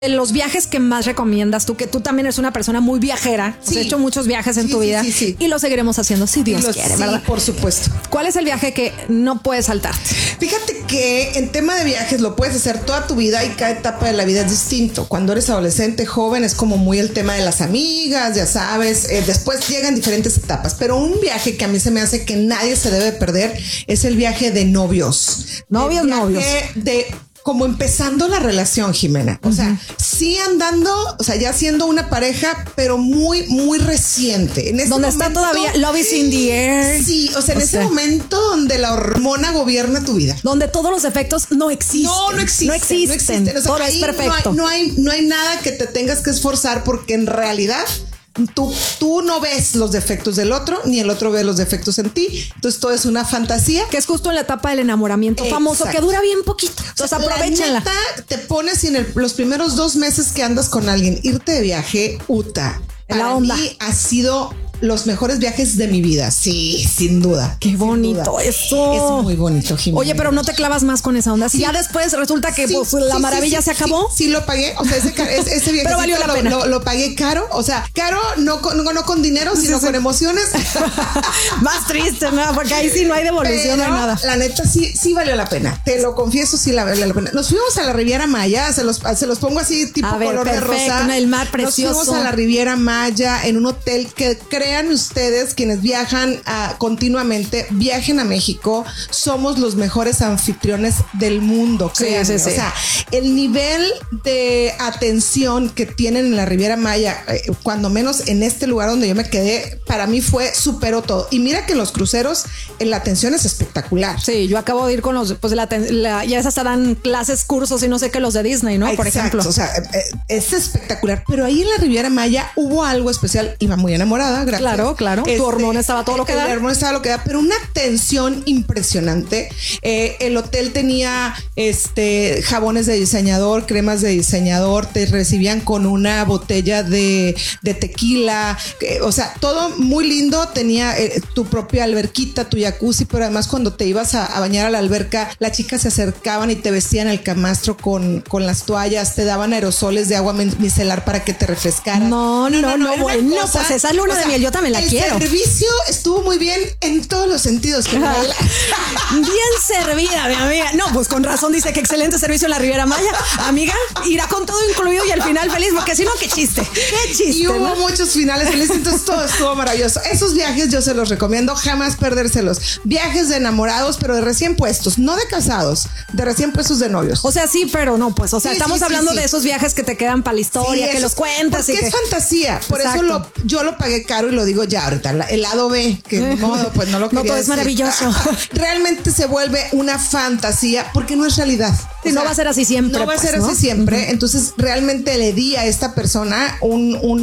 Los viajes que más recomiendas tú, que tú también eres una persona muy viajera, has hecho muchos viajes en tu vida y lo seguiremos haciendo si Dios quiere, ¿verdad? Por supuesto. ¿Cuál es el viaje que no puedes saltarte? Fíjate que en tema de viajes lo puedes hacer toda tu vida y cada etapa de la vida es distinto. Cuando eres adolescente, joven, es como muy el tema de las amigas, ya sabes, después llegan diferentes etapas, pero un viaje que a mí se me hace que nadie se debe perder es el viaje de novios. Novios. Como empezando la relación, Jimena. O sea, sí andando, o sea, ya siendo una pareja, pero muy, muy reciente. En ese donde momento, está todavía love is in the air. Sí, o sea, en ese momento donde la hormona gobierna tu vida. Donde todos los efectos no existen. No existen. O sea, todo es perfecto. No hay nada que te tengas que esforzar porque en realidad tú no ves los defectos del otro, ni el otro ve los defectos en ti. Entonces todo es una fantasía. Que es justo en la etapa del enamoramiento famoso, que dura bien poquito. Entonces aprovechenla. Te pones en los primeros 2 meses que andas con alguien, irte de viaje, para mí ha sido los mejores viajes de mi vida. Sí, sin duda. Qué bonito eso. Es muy bonito, Jimena. Oye, pero no te clavas más con esa onda. Si ya después resulta que la maravilla se acabó. Sí, lo pagué. O sea, ese viaje pero valió la pena. Lo pagué caro. O sea, caro no con dinero, sino con emociones. Más triste, ¿no? Porque ahí sí no hay devolución, no hay nada. La neta sí valió la pena. Te lo confieso, sí valió la pena. Nos fuimos a la Riviera Maya. Se los pongo así, tipo color de rosa. El mar precioso. Nos fuimos a la Riviera Maya en un hotel que crean ustedes, quienes viajan continuamente, viajen a México. Somos los mejores anfitriones del mundo. Créanme. Sí. O sea, el nivel de atención que tienen en la Riviera Maya, cuando menos en este lugar donde yo me quedé, para mí superó todo. Y mira que en los cruceros la atención es espectacular. Sí, yo acabo de ir con los, pues ya hasta dan clases, cursos y no sé qué, los de Disney, ¿no? Exacto, por ejemplo. O sea, es espectacular. Pero ahí en la Riviera Maya hubo algo especial. Iba muy enamorada, gracias. Claro. Tu hormona estaba todo lo que da. El hormona estaba lo que da, pero una atención impresionante. El hotel tenía jabones de diseñador, cremas de diseñador, te recibían con una botella de tequila, o sea, todo muy lindo. Tenía tu propia alberquita, tu jacuzzi, pero además cuando te ibas a bañar a la alberca, las chicas se acercaban y te vestían el camastro con las toallas, te daban aerosoles de agua micelar para que te refrescaras. No, bueno, pues esa luna de miel yo también la quiero. El servicio estuvo muy bien en todos los sentidos. Bien servida, mi amiga. No, pues con razón dice que excelente servicio en la Riviera Maya. Amiga, irá con todo incluido y al final feliz, porque si no, qué chiste. Y hubo muchos finales felices, entonces todo estuvo maravilloso. Esos viajes yo se los recomiendo, jamás perdérselos. Viajes de enamorados, pero de recién puestos, no de casados, de recién puestos de novios. O sea, sí, pero no, pues, o sea, estamos hablando de esos viajes que te quedan para la historia, que los cuentas. Porque es fantasía, por eso yo lo pagué caro y lo digo ya ahorita. El lado B, que de modo, pues no lo quería todo es maravilloso. Realmente se vuelve una fantasía porque no es realidad. Sí, no va a ser así siempre. No va a ser así siempre. Entonces realmente le di a esta persona un